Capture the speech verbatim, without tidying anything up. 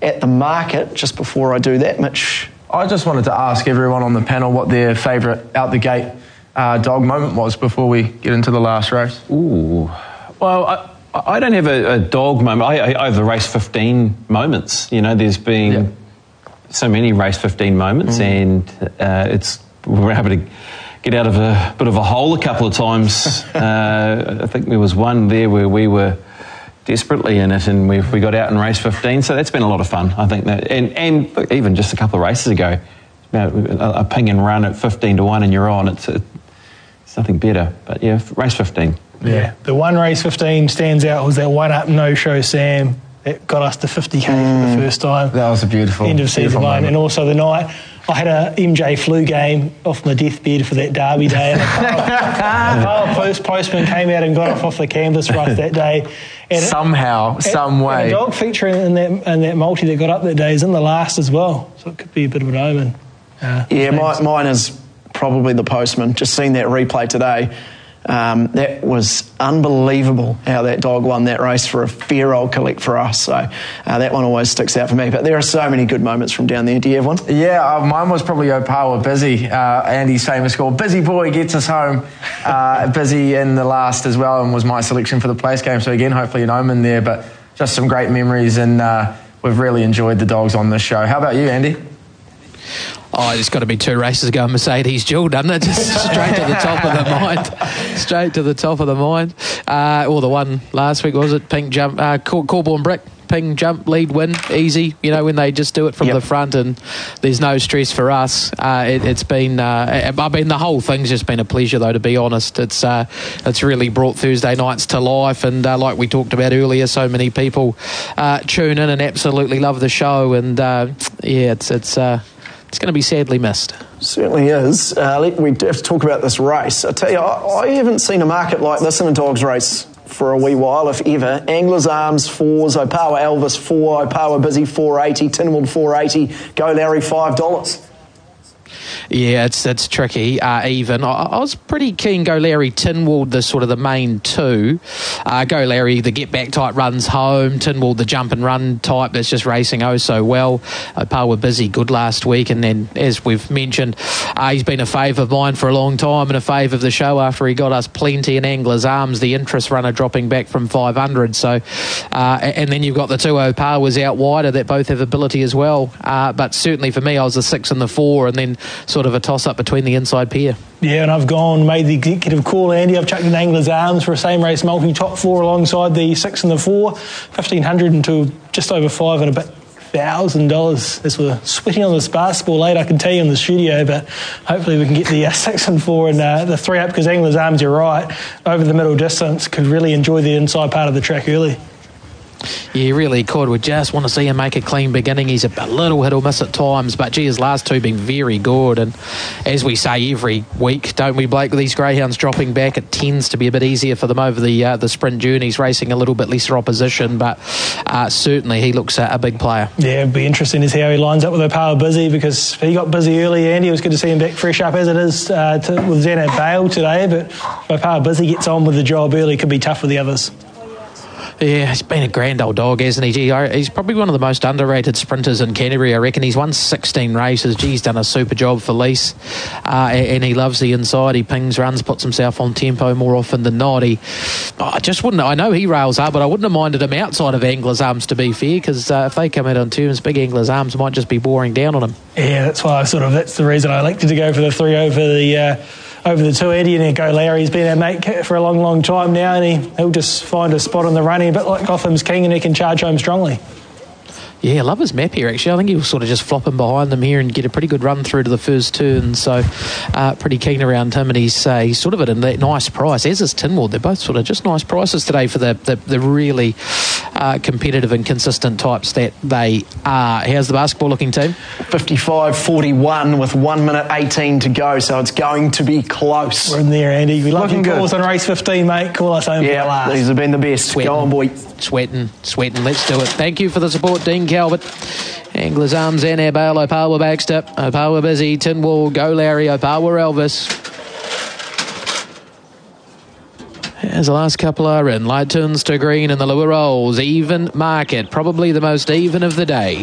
at the market. Just before I do that, Mitch, I just wanted to ask everyone on the panel what their favourite out the gate uh, dog moment was before we get into the last race. Ooh, well, I, I don't have a, a dog moment. I, I have the race fifteen moments. You know, there's been Yep. so many race fifteen moments, mm. and uh, it's we're able to get out of a bit of a hole a couple of times. uh, I think there was one there where we were desperately in it, and we we got out in race fifteen. So that's been a lot of fun. I think that, and and even just a couple of races ago, you know, a, a ping and run at fifteen to one, and you're on. It's, it's nothing better. But yeah, race fifteen. Yeah, the one race fifteen stands out was that one up no show Sam that got us to fifty k mm, for the first time. That was a beautiful end of season one, and also the night I had a M J flu game off my deathbed for that derby day, and the post postman came out and got off off the canvas for us that day. And Somehow, it, some and, way. And the dog featuring in that in that multi that got up that day is in the last as well, so it could be a bit of an omen. Uh, yeah, my, mine is probably the postman. Just seen that replay today. Um, that was unbelievable how that dog won that race for a fair old collect for us. So uh, that one always sticks out for me. But there are so many good moments from down there. Do you have one? Yeah, uh, mine was probably Opawa Busy. Uh, Andy's famous call, Busy Boy gets us home. Uh, busy in the last as well, and was my selection for the place game. So again, hopefully an omen there. But just some great memories, and uh, we've really enjoyed the dogs on this show. How about you, Andy? Oh, it's got to be two races ago, Mercedes Jewel, doesn't it? Just straight to the top of the mind. Straight to the top of the mind. Uh, or the one last week, was it? Pink Jump, uh, Cor- Corborn Brick. Ping, jump, lead, win, easy. You know, when they just do it from yep. the front and there's no stress for us. Uh, it, it's been, uh, I mean, the whole thing's just been a pleasure, though, to be honest. It's uh, it's really brought Thursday nights to life, and uh, like we talked about earlier, so many people uh, tune in and absolutely love the show, and uh, yeah, it's it's. Uh, It's going to be sadly missed. Certainly is. Uh, let, we have to talk about this race. I tell you, I, I haven't seen a market like this in a dogs race for a wee while, if ever. Anglers Arms fours, Opawa Elvis four, Opawa Busy four eighty, Tynwald four eighty, Go Larry five dollars. Yeah, it's it's tricky. Uh, even I, I was pretty keen. Go Larry, Tynwald, the sort of the main two. Uh, Go Larry, the get back type runs home. Tynwald, the jump and run type that's just racing oh so well. Opawa Busy, good last week, and then as we've mentioned, uh, he's been a fave of mine for a long time and a fave of the show after he got us plenty in Anglers Arms. The interest runner dropping back from five hundred. So, uh, and then you've got the two Opawas out wider that both have ability as well. Uh, but certainly for me, I was the six and the four, and then sort of a toss-up between the inside pair. Yeah, and I've gone, made the executive call, Andy. I've chucked in Anglers Arms for a same race multi top four alongside the six and the four, fifteen hundred into just over five and a bit thousand dollars. As we're sweating on this basketball late, I can tell you in the studio, but hopefully we can get the uh, six and four and uh, the three up, because Anglers Arms, you're right, over the middle distance, could really enjoy the inside part of the track early. Yeah, he really could. We just want to see him make a clean beginning. He's a little hit or miss at times, but gee, his last two been very good. And as we say every week, don't we, Blake, with these greyhounds dropping back, it tends to be a bit easier for them over the uh, the sprint journeys, racing a little bit lesser opposition, but uh, certainly he looks a, a big player. Yeah, it'd be interesting to see how he lines up with Opawa Busy, because he got busy early, Andy. It was good to see him back fresh up as it is uh, to, with Xanat Bale today, but if Opawa Busy gets on with the job early, could be tough for the others. Yeah, he's been a grand old dog, hasn't he? Gee, he's probably one of the most underrated sprinters in Canterbury, I reckon. He's won sixteen races. Gee, he's done a super job for Lease. Uh, and he loves the inside. He pings, runs, puts himself on tempo more often than not. He, oh, I just wouldn't... I know he rails hard, but I wouldn't have minded him outside of Anglers Arms, to be fair, because uh, if they come out on terms, big Anglers Arms might just be boring down on him. Yeah, that's why I sort of... That's the reason I elected to go for the three over the... Uh, over the two, Eddie, and Go Larry. He's been our mate for a long, long time now, and he, he'll just find a spot on the running, a bit like Gotham's King, and he can charge home strongly. Yeah, I love his map here, actually. I think he'll sort of just flop him behind them here and get a pretty good run through to the first turn. So, uh, pretty keen around him, and he's, uh, he's sort of at a nice price, as is Tynwald. They're both sort of just nice prices today for the, the, the really uh, competitive and consistent types that they are. How's the basketball looking, team? fifty-five forty-one with one minute eighteen to go, so it's going to be close. We're in there, Andy. We love Looking your good. calls on race fifteen, mate. Call us home yeah, for the last. These have been the best. Sweating, Go on, boy. Sweating, sweating. Let's do it. Thank you for the support, Dean Calvert. Anglers Arms, Xanat Bale, Opawa Baxter, Opawa Busy, Tynwald, Go Larry, Opawa Elvis. As the last couple are in, light turns to green and the lower rolls. Even market, probably the most even of the day.